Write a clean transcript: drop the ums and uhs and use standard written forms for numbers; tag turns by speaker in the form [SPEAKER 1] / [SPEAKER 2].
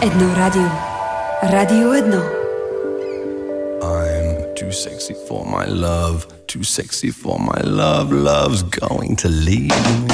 [SPEAKER 1] Edno Rádium. Rádio Edno.
[SPEAKER 2] I'm too sexy for my love, too sexy for my love. Love's going to leave me.